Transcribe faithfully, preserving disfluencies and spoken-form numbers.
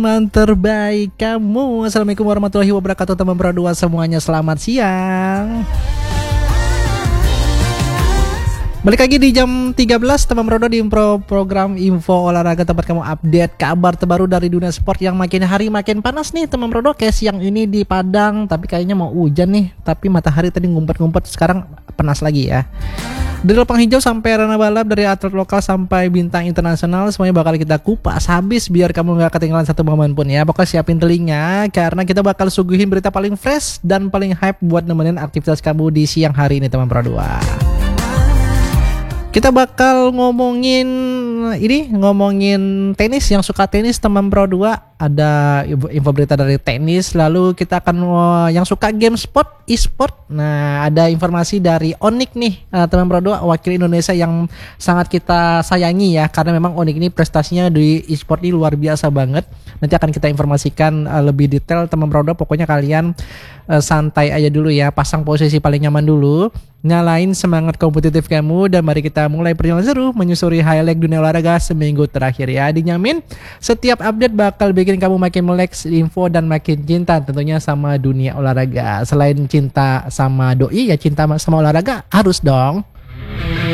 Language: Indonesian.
Teman terbaik kamu. Assalamualaikum warahmatullahi wabarakatuh. Teman Pro dua semuanya, selamat siang. Balik lagi di jam tiga belas teman Pro dua di Pro program Info Olahraga, tempat kamu update kabar terbaru dari dunia sport yang makin hari makin panas nih teman Pro dua. Kayak siang ini di Padang, tapi kayaknya mau hujan nih. Tapi matahari tadi ngumpet-ngumpet, sekarang panas lagi ya. Dari lapang hijau sampai arena balap, dari atlet lokal sampai bintang internasional, semuanya bakal kita kupas habis biar kamu gak ketinggalan satu momen pun ya. Pokoknya siapin telinga karena kita bakal suguhin berita paling fresh dan paling hype buat nemenin aktivitas kamu di siang hari ini teman Pro dua. Kita bakal ngomongin ini, ngomongin tenis. Yang suka tenis teman Pro dua, ada info berita dari tenis. Lalu kita akan uh, yang suka game sport, e-sport. Nah, ada informasi dari Onyx nih, uh, teman Pro dua, wakil Indonesia yang sangat kita sayangi ya, karena memang Onyx ini prestasinya di e-sport ini luar biasa banget. Nanti akan kita informasikan uh, lebih detail teman Pro dua. Pokoknya kalian uh, santai aja dulu ya, pasang posisi paling nyaman dulu, nyalain semangat kompetitif kamu, dan mari kita mulai perjalanan seru menyusuri highlight dunia olahraga seminggu terakhir ya. Dijamin setiap update bakal bikin kamu makin melek info dan makin cinta tentunya sama dunia olahraga. Selain cinta sama doi ya, cinta sama olahraga harus dong.